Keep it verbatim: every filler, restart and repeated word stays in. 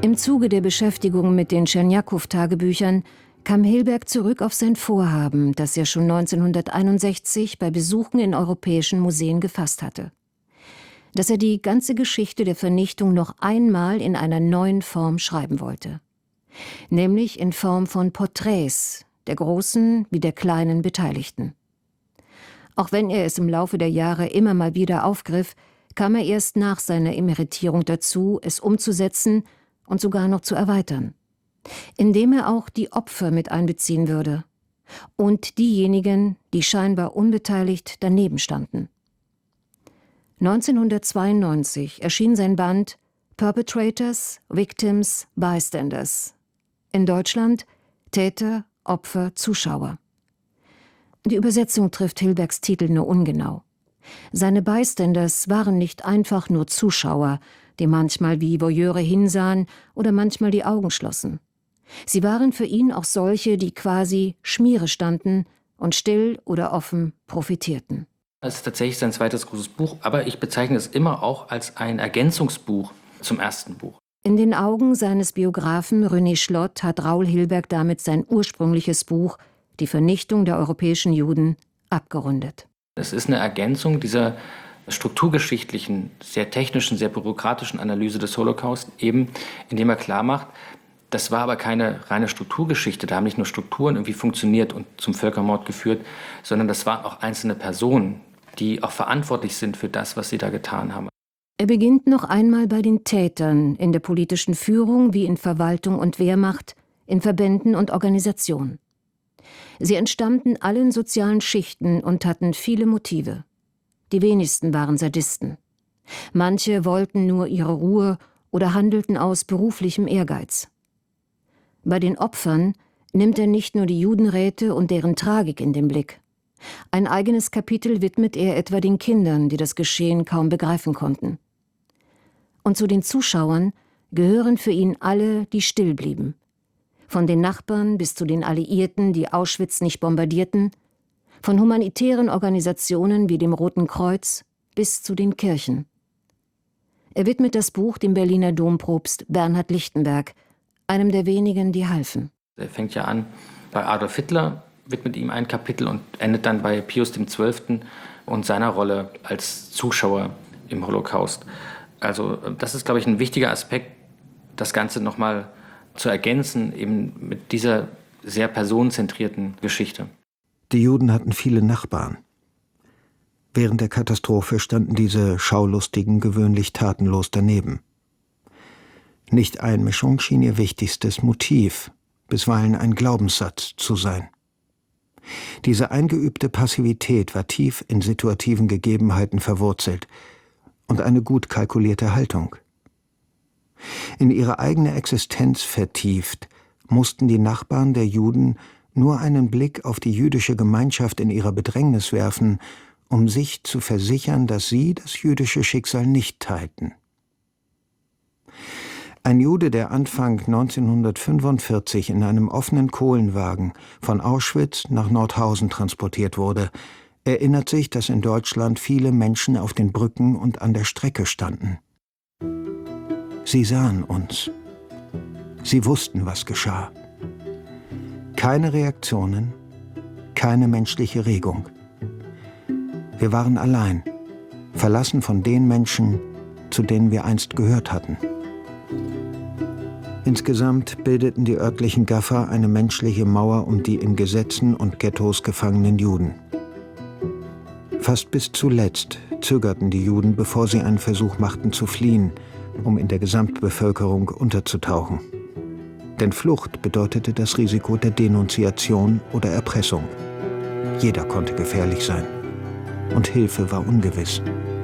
Im Zuge der Beschäftigung mit den Tscherniakow-Tagebüchern kam Hilberg zurück auf sein Vorhaben, das er schon neunzehnhunderteinundsechzig bei Besuchen in europäischen Museen gefasst hatte. Dass er die ganze Geschichte der Vernichtung noch einmal in einer neuen Form schreiben wollte. Nämlich in Form von Porträts der großen wie der kleinen Beteiligten. Auch wenn er es im Laufe der Jahre immer mal wieder aufgriff, kam er erst nach seiner Emeritierung dazu, es umzusetzen und sogar noch zu erweitern, indem er auch die Opfer mit einbeziehen würde und diejenigen, die scheinbar unbeteiligt daneben standen. neunzehnhundertzweiundneunzig erschien sein Band Perpetrators, Victims, Bystanders. In Deutschland Täter, Opfer, Zuschauer. Die Übersetzung trifft Hilbergs Titel nur ungenau. Seine Bystanders waren nicht einfach nur Zuschauer, die manchmal wie Voyeure hinsahen oder manchmal die Augen schlossen. Sie waren für ihn auch solche, die quasi Schmiere standen und still oder offen profitierten. Es ist tatsächlich sein zweites großes Buch, aber ich bezeichne es immer auch als ein Ergänzungsbuch zum ersten Buch. In den Augen seines Biografen René Schlott hat Raoul Hilberg damit sein ursprüngliches Buch Die Vernichtung der europäischen Juden abgerundet. Es ist eine Ergänzung dieser strukturgeschichtlichen, sehr technischen, sehr bürokratischen Analyse des Holocaust, eben indem er klar macht, das war aber keine reine Strukturgeschichte, da haben nicht nur Strukturen irgendwie funktioniert und zum Völkermord geführt, sondern das waren auch einzelne Personen, die auch verantwortlich sind für das, was sie da getan haben. Er beginnt noch einmal bei den Tätern in der politischen Führung wie in Verwaltung und Wehrmacht, in Verbänden und Organisationen. Sie entstammten allen sozialen Schichten und hatten viele Motive. Die wenigsten waren Sadisten. Manche wollten nur ihre Ruhe oder handelten aus beruflichem Ehrgeiz. Bei den Opfern nimmt er nicht nur die Judenräte und deren Tragik in den Blick. Ein eigenes Kapitel widmet er etwa den Kindern, die das Geschehen kaum begreifen konnten. Und zu den Zuschauern gehören für ihn alle, die still blieben. Von den Nachbarn bis zu den Alliierten, die Auschwitz nicht bombardierten, von humanitären Organisationen wie dem Roten Kreuz bis zu den Kirchen. Er widmet das Buch dem Berliner Dompropst Bernhard Lichtenberg, einem der wenigen, die halfen. Er fängt ja an bei Adolf Hitler, widmet ihm ein Kapitel und endet dann bei Pius der Zwölfte und seiner Rolle als Zuschauer im Holocaust. Also das ist, glaube ich, ein wichtiger Aspekt, das Ganze nochmal zu ergänzen, eben mit dieser sehr personenzentrierten Geschichte. Die Juden hatten viele Nachbarn. Während der Katastrophe standen diese Schaulustigen gewöhnlich tatenlos daneben. Nicht-Einmischung schien ihr wichtigstes Motiv, bisweilen ein Glaubenssatz zu sein. Diese eingeübte Passivität war tief in situativen Gegebenheiten verwurzelt und eine gut kalkulierte Haltung. In ihre eigene Existenz vertieft, mussten die Nachbarn der Juden nur einen Blick auf die jüdische Gemeinschaft in ihrer Bedrängnis werfen, um sich zu versichern, dass sie das jüdische Schicksal nicht teilten. Ein Jude, der Anfang neunzehnhundertfünfundvierzig in einem offenen Kohlenwagen von Auschwitz nach Nordhausen transportiert wurde, erinnert sich, dass in Deutschland viele Menschen auf den Brücken und an der Strecke standen. Sie sahen uns. Sie wussten, was geschah. Keine Reaktionen, keine menschliche Regung. Wir waren allein, verlassen von den Menschen, zu denen wir einst gehört hatten. Insgesamt bildeten die örtlichen Gaffer eine menschliche Mauer um die in Gesetzen und Ghettos gefangenen Juden. Fast bis zuletzt zögerten die Juden, bevor sie einen Versuch machten zu fliehen, um in der Gesamtbevölkerung unterzutauchen. Denn Flucht bedeutete das Risiko der Denunziation oder Erpressung. Jeder konnte gefährlich sein. Und Hilfe war ungewiss.